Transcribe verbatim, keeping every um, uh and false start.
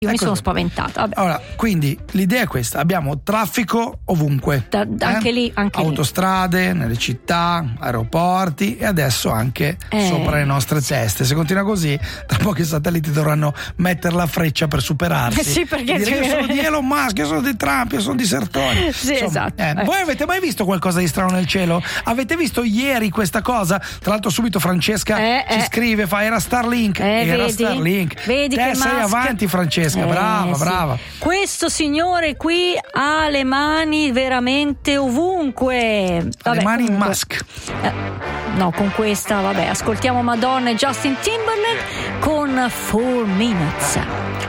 Io mi Ecco, sono spaventata. Vabbè. Allora, quindi l'idea è questa: abbiamo traffico ovunque, Da- da- anche lì, anche lì. autostrade, nelle città, aeroporti e adesso anche Eh, sopra le nostre teste. Se continua così, tra poco i satelliti dovranno mettere la freccia per superarsi. Eh sì, perché E dire, c'è- io sono di Elon Musk, io sono di Trump, io sono di Sertoni. Sì, esatto. eh, Eh. Voi avete mai visto qualcosa di strano nel cielo? Avete visto ieri questa cosa? Tra l'altro subito Francesca Eh, ci eh. scrive, fa era Starlink, Eh, era vedi? Starlink. Vedi Te che sei Musk- avanti, Francesca, Eh, brava, sì. brava. Questo signore qui ha le mani veramente ovunque. Ha le mani in comunque- Musk. Eh, no, con questa, vabbè, ascoltiamo Madonna e Justin Timberlake con Four Minutes.